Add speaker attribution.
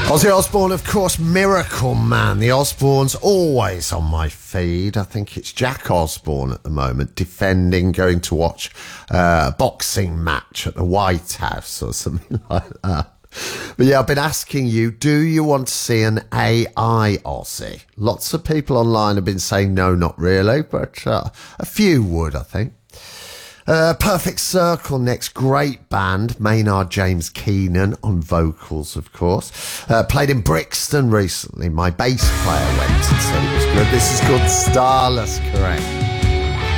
Speaker 1: Ozzy Osbourne, of course, Miracle Man. The Osbournes always on my feed. I think it's Jack Osbourne at the moment, defending, going to watch a boxing match at the White House or something like that. But yeah, I've been asking you, do you want to see an AI Ozzy? Lots of people online have been saying no, not really, but a few would, I think. Perfect Circle next, great band. Maynard James Keenan on vocals, of course. Played in Brixton recently. My bass player went and said it was good. This is called Starless, correct.